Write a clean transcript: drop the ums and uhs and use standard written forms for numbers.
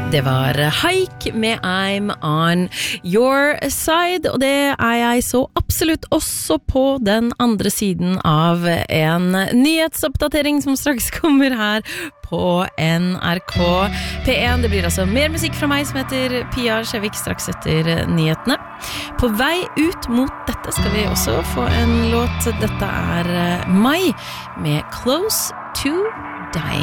Det var Haik med I'm on your side, og det jeg så absolutt også på den andre siden av en nyhetsoppdatering som straks kommer her på NRK P1. Det blir altså mer musikk fra meg som heter Pia Skjevik straks etter nyhetene. På vei ut mot dette skal vi også få en låt. Dette Mai med Close to Dying.